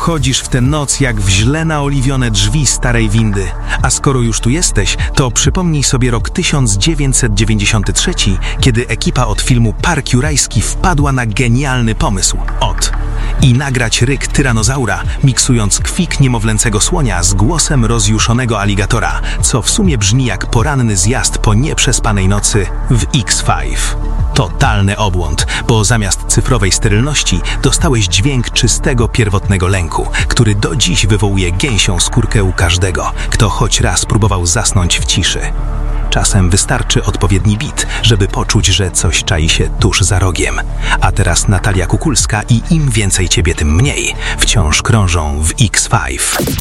Wchodzisz w tę noc jak w źle naoliwione drzwi starej windy. A skoro już tu jesteś, to przypomnij sobie rok 1993, kiedy ekipa od filmu Park Jurajski wpadła na genialny pomysł. I nagrać ryk tyranozaura, miksując kwik niemowlęcego słonia z głosem rozjuszonego aligatora, co w sumie brzmi jak poranny zjazd po nieprzespanej nocy w X5. Totalny obłąd, bo zamiast cyfrowej sterylności dostałeś dźwięk czystego, pierwotnego lęku, który do dziś wywołuje gęsią skórkę u każdego, kto choć raz próbował zasnąć w ciszy. Czasem wystarczy odpowiedni beat, żeby poczuć, że coś czai się tuż za rogiem. A teraz Natalia Kukulska i Im więcej ciebie, tym mniej wciąż krążą w X5.